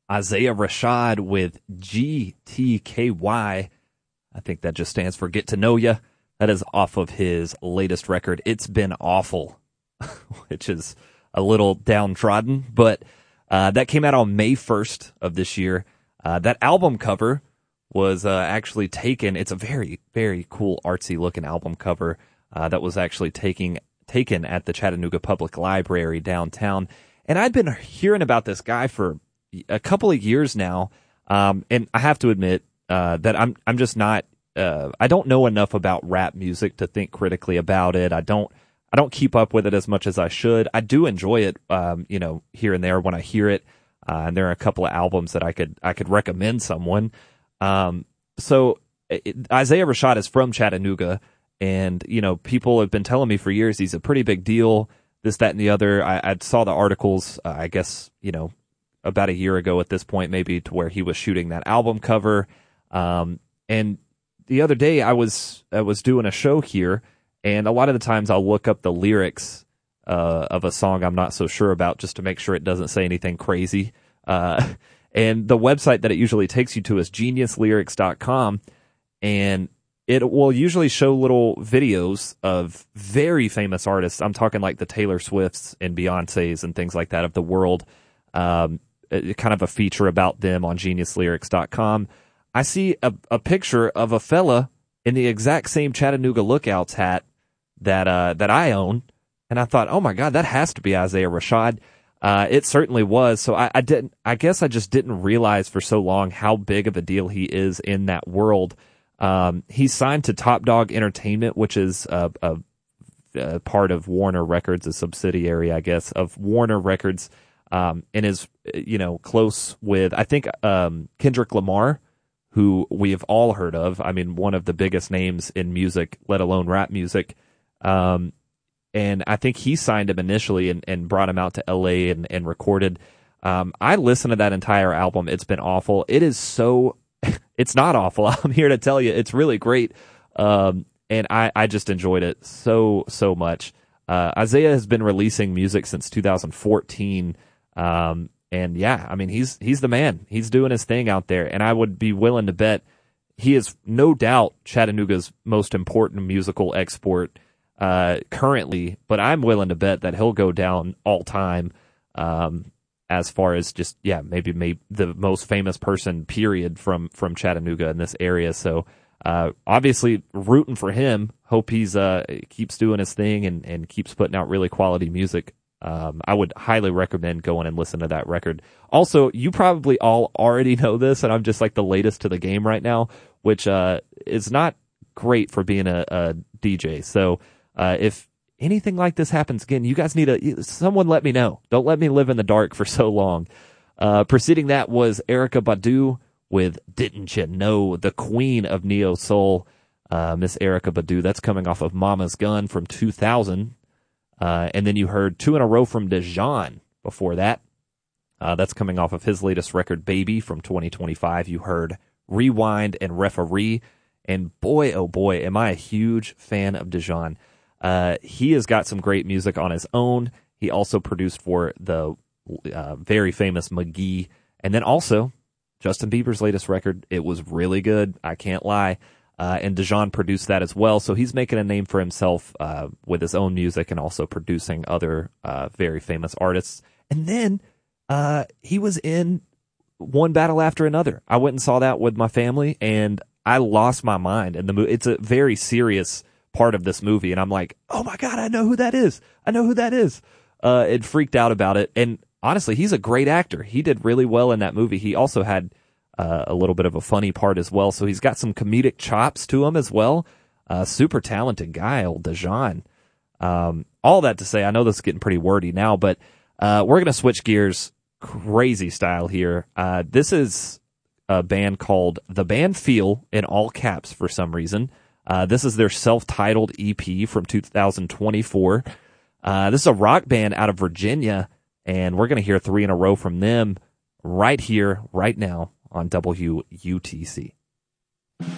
Isaiah Rashad with GTKY. I think that just stands for Get to Know Ya. That is off of his latest record, It's Been Awful, which is a little downtrodden, but that came out on May 1st of this year. That album cover was actually taken. It's a very, very cool, artsy-looking album cover that was actually taken at the Chattanooga Public Library downtown. And I'd been hearing about this guy for a couple of years now, and I have to admit that I'm just not. I don't know enough about rap music to think critically about it. I don't keep up with it as much as I should. I do enjoy it, here and there when I hear it. And there are a couple of albums that I could recommend someone. So Isaiah Rashad is from Chattanooga, and people have been telling me for years he's a pretty big deal. This, that, and the other. I saw the articles. I guess about a year ago at this point, maybe, to where he was shooting that album cover. And the other day I was doing a show here, and a lot of the times I'll look up the lyrics of a song I'm not so sure about just to make sure it doesn't say anything crazy. And the website that it usually takes you to is geniuslyrics.com, and it will usually show little videos of very famous artists. I'm talking like the Taylor Swifts and Beyoncés and things like that of the world. Kind of a feature about them on geniuslyrics.com. I see a picture of a fella in the exact same Chattanooga Lookouts hat that I own, and I thought, oh my God, that has to be Isaiah Rashad. It certainly was. So I guess I just didn't realize for so long how big of a deal he is in that world. He's signed to Top Dog Entertainment, which is a part of Warner Records, a subsidiary, I guess, of Warner Records, and is close with, I think, Kendrick Lamar, who we have all heard of. I mean, one of the biggest names in music, let alone rap music. And I think he signed him initially and brought him out to LA and recorded. I listened to that entire album. It's Been Awful. It is so, it's not awful. I'm here to tell you, it's really great. And I just enjoyed it so much. Isaiah has been releasing music since 2014. And yeah, I mean, he's the man. He's doing his thing out there, and I would be willing to bet he is no doubt Chattanooga's most important musical export currently, but I'm willing to bet that he'll go down all time as far as just, maybe the most famous person, period, from Chattanooga in this area. So obviously rooting for him. Hope he's keeps doing his thing and keeps putting out really quality music. I would highly recommend going and listen to that record. Also, you probably all already know this, and I'm just like the latest to the game right now, which is not great for being a DJ. So if anything like this happens again, you guys need someone let me know. Don't let me live in the dark for so long. Preceding that was Erykah Badu with Didn't You Know, the queen of neo soul, Miss Erykah Badu. That's coming off of Mama's Gun from 2000. And then you heard Two in a Row from Dejan before that. That's coming off of his latest record, Baby, from 2025. You heard Rewind and Referee. And boy, oh boy, am I a huge fan of Dejan. He has got some great music on his own. He also produced for the very famous McGee. And then also, Justin Bieber's latest record. It was really good. I can't lie. And Dejan produced that as well. So he's making a name for himself with his own music and also producing other very famous artists. And then he was in One Battle After Another. I went and saw that with my family, and I lost my mind. And it's a very serious part of this movie. And I'm like, oh my God, I know who that is. It freaked out about it. And honestly, he's a great actor. He did really well in that movie. He also had a little bit of a funny part as well. So he's got some comedic chops to him as well. Super talented guy, old Dejan. All that to say, I know this is getting pretty wordy now, but we're going to switch gears crazy style here. This is a band called The Band Feel, in all caps for some reason. This is their self-titled EP from 2024. This is a rock band out of Virginia, and we're going to hear 3 in a row from them right here, right now, on WUTC.